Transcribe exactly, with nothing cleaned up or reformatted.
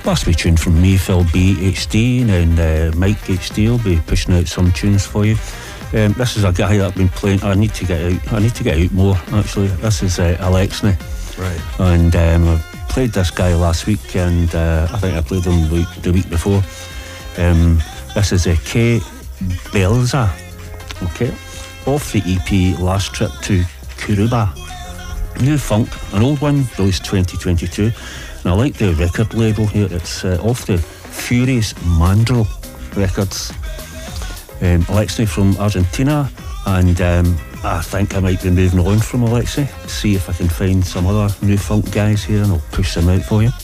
last wee tune from me, Phil B H D, and then uh, Mike H D will be pushing out some tunes for you. Um, this is a guy that I've been playing. I need to get out. I need to get out more. Actually, this is uh, Alexney. Right. And um, I played this guy last week, and uh, I think I played him the week, the week before. Um, this is a K Belza. Okay, off the E P Last Trip to Kuruba. New funk, an old one, released twenty twenty-two. And I like the record label here. It's uh, off the Furious Mandrill Records. Um, Alexei from Argentina, and um, I think I might be moving on from Alexei. See if I can find some other new funk guys here, and I'll push them out for you.